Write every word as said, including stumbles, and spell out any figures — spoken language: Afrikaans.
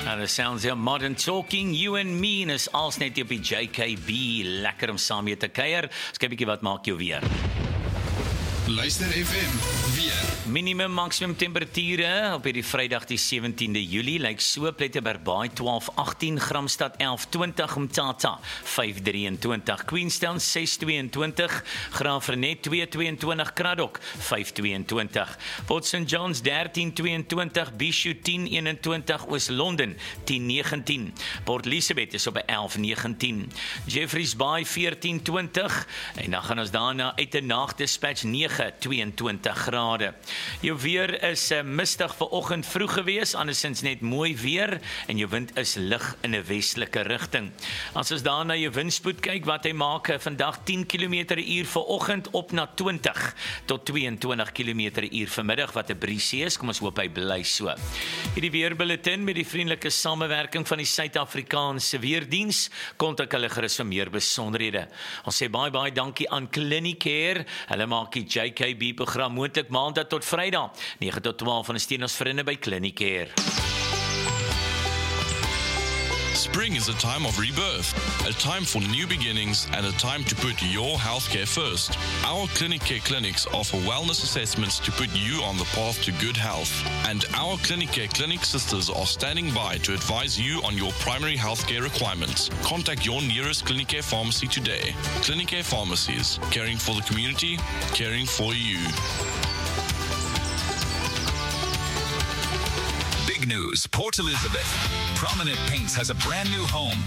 And it sounds here modern talking, you and me, en is als net op die J K B, lekker om saam mee te kuier. Skep bietjie wat maak jou weer. Luister F M, weer. Minimum maksimum temperature op hierdie Vrydag die sewentiende Julie lyk so: Plettenberg Baai twaalf agtien, Gramstad elf twintig, Mthatha vyf drieëntwintig, Queenstown ses tweeëntwintig, Graafrenet twee tweeëntwintig, Kraddock vyf tweeëntwintig, Port Saint John's dertien tweeëntwintig, Bishu tien eenentwintig, Oos-London tien negentien, Port Elizabeth is op 'n elf negentien, Jeffreys Bay veertien twintig en dan gaan ons daarna uit 'n nagdispatch nege tweeëntwintig grade. Jou weer is uh, mistig vanoggend vroeg gewees, andersins net mooi weer en jou wind is lig in 'n westelike rigting. As ons daar na jou windspoed kyk, wat hy maak uh, vandag tien kilometer per uur vanoggend op na twintig tot tweeëntwintig kilometer per uur vanmiddag, wat 'n briesie is. Kom ons hoop hy bly so. Hierdie weerbulletin met die vriendelike samewerking van die Suid-Afrikaanse Weerdiens, kontak hulle gerus vir meer besonderhede. Ons sê baie baie dankie aan Clinicare. Hulle maak die J K B program moontlik maandag tot Vrydag nege tot twaalf van die steun ons vriende by Clinicare. Spring is a time of rebirth, a time for new beginnings, and a time to put your healthcare first. Our Clinicare clinics offer wellness assessments to put you on the path to good health. And our Clinicare clinic sisters are standing by to advise you on your primary healthcare requirements. Contact your nearest Clinicare pharmacy today. Clinicare Pharmacies, caring for the community, caring for you. Big news, Port Elizabeth. Prominent Paints has a brand new home